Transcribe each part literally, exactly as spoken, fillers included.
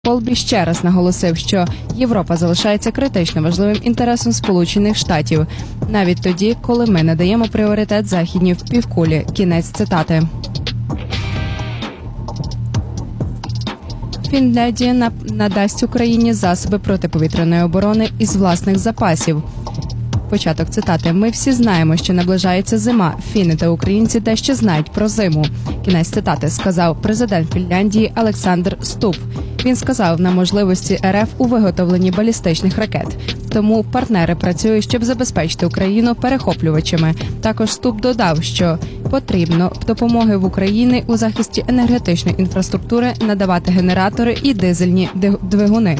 Колбі ще раз наголосив, що Європа залишається критично важливим інтересом Сполучених Штатів, навіть тоді, коли ми надаємо пріоритет західній півкулі. Кінець цитати. Фінляндія надасть Україні засоби протиповітряної оборони із власних запасів. Початок цитати. «Ми всі знаємо, що наближається зима. Фіни та українці дещо знають про зиму». Кінець цитати, сказав президент Фінляндії Олександр Стуб. Він сказав на можливості РФ у виготовленні балістичних ракет. Тому партнери працюють, щоб забезпечити Україну перехоплювачами. Також Стуб додав, що потрібно допомоги в Україні у захисті енергетичної інфраструктури, надавати генератори і дизельні двигуни.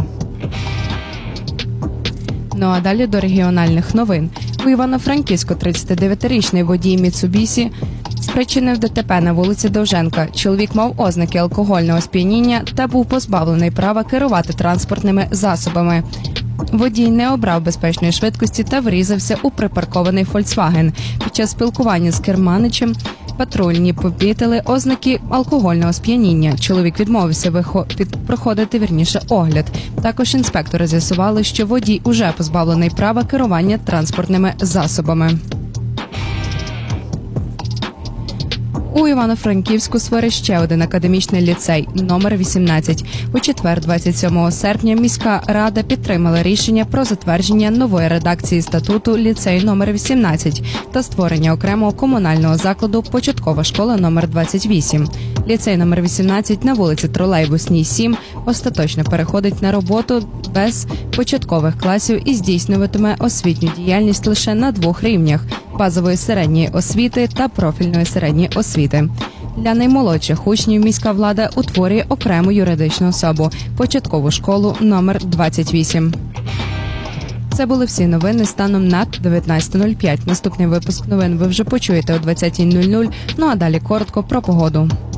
Ну а далі до регіональних новин. У Івано-Франківську тридцятидев'ятирічний водій Міцубісі спричинив ДТП на вулиці Довженка. Чоловік мав ознаки алкогольного сп'яніння та був позбавлений права керувати транспортними засобами. Водій не обрав безпечної швидкості та врізався у припаркований «Фольксваген». Під час спілкування з керманичем патрульні помітили ознаки алкогольного сп'яніння. Чоловік відмовився вихо- проходити вірніше огляд. Також інспектори з'ясували, що водій уже позбавлений права керування транспортними засобами. У Івано-Франківську створить ще один академічний ліцей номер вісімнадцять. У четвер, двадцять сьомого серпня, міська рада підтримала рішення про затвердження нової редакції статуту ліцею номер вісімнадцять та створення окремого комунального закладу початкова школа номер двадцять вісім. Ліцей номер вісімнадцять на вулиці Тролейбусній, сім остаточно переходить на роботу без початкових класів і здійснюватиме освітню діяльність лише на двох рівнях – базової середньої освіти та профільної середньої освіти. Для наймолодших учнів міська влада утворює окрему юридичну особу – початкову школу номер двадцять вісім. Це були всі новини станом на дев'ятнадцяте нуль п'ять. Наступний випуск новин ви вже почуєте о двадцятій нуль нуль. Ну а далі коротко про погоду.